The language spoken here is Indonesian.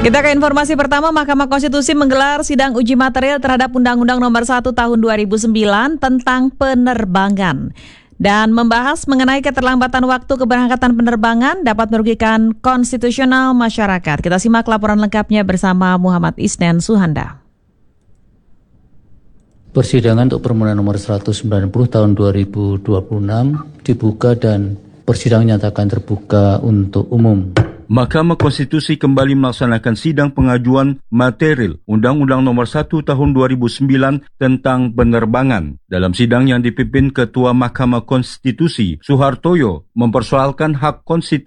Kita ke informasi pertama, Mahkamah Konstitusi menggelar sidang uji material terhadap Undang-Undang Nomor 1 Tahun 2009 tentang penerbangan. Dan membahas mengenai keterlambatan waktu keberangkatan penerbangan dapat merugikan konstitusional masyarakat. Kita simak laporan lengkapnya bersama Muhammad Isnen Suhanda. Persidangan untuk permohonan nomor 190 tahun 2026 dibuka dan persidangan nyatakan terbuka untuk umum. Mahkamah Konstitusi kembali melaksanakan sidang pengajuan material Undang-Undang Nomor 1 Tahun 2009 tentang penerbangan. Dalam sidang yang dipimpin Ketua Mahkamah Konstitusi Suhartoyo mempersoalkan hak konstitusi